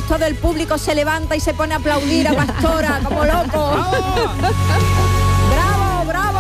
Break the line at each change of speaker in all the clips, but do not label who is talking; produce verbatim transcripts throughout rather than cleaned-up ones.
todo el público se levanta y se pone a aplaudir a Pastora como loco. ¡Bravo, bravo!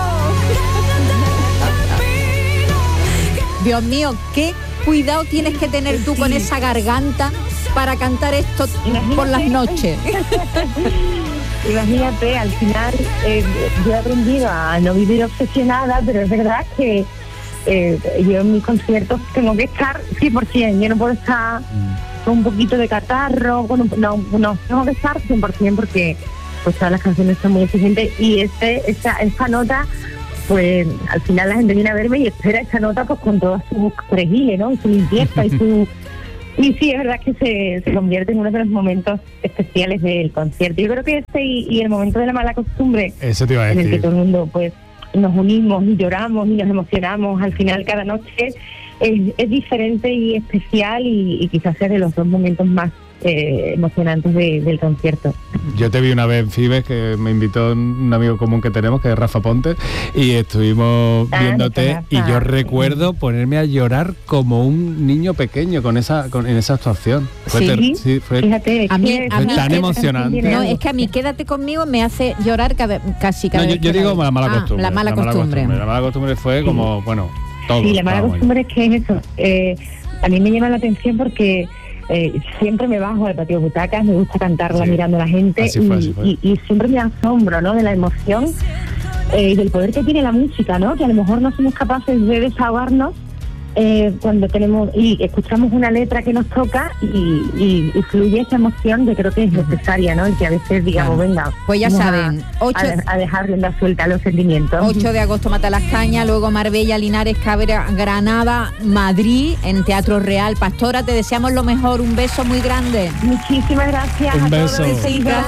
Dios mío, qué cuidado tienes que tener tú con esa garganta para cantar esto por las noches.
Imagínate, al final eh, yo he aprendido a no vivir obsesionada, pero es verdad que eh, yo en mis conciertos tengo que estar cien por ciento, yo no puedo estar con un poquito de catarro, con un, no, no, tengo que estar cien por ciento porque pues todas las canciones son muy exigentes y este, esta, esta nota, pues al final la gente viene a verme y espera esta nota pues con todas sus pregiles, ¿no? Y su limpieza y su... Y sí, es verdad que se, se convierte en uno de los momentos especiales del concierto. Yo creo que este y, y el momento de la mala costumbre,
eso te iba a decir,
en el que todo el mundo pues nos unimos y lloramos y nos emocionamos, al final cada noche es, es diferente y especial y, y quizás sea de los dos momentos más eh, emocionantes de, del concierto.
Yo te vi una vez en Fibes, que me invitó un amigo común que tenemos, que es Rafa Ponte, y estuvimos ah, viéndote y yo recuerdo ponerme a llorar como un niño pequeño con esa con en esa actuación. Fue
sí,
ter- sí, fue,
fíjate,
a mí,
fue
a mí
tan
que,
emocionante.
No, es que a mí Quédate conmigo me hace llorar cada, casi cada
no,
vez.
Yo, yo
que
digo
la,
la mala
ah,
costumbre.
La mala,
la mala
costumbre.
costumbre. La mala costumbre fue como, bueno, todo.
Sí, la mala costumbre es que es eso. Eh, a mí me llama la atención porque Eh, siempre me bajo al patio de butacas, me gusta cantarla sí, mirando a la gente y, fue, y, y siempre me asombro, ¿no?, de la emoción eh, y del poder que tiene la música, ¿no?, que a lo mejor no somos capaces de desahogarnos eh, cuando tenemos y escuchamos una letra que nos toca y, y, y fluye esa emoción que creo que es necesaria, ¿no?, y que a veces digamos, claro, venga,
pues ya saben,
a,
ocho,
a, a dejar rienda suelta a los sentimientos.
ocho de agosto Matalascaña, luego Marbella, Linares, Cabrera, Granada, Madrid, en Teatro Real. Pastora, te deseamos lo mejor, un beso muy grande.
Muchísimas gracias.
Un
a
beso.
todos.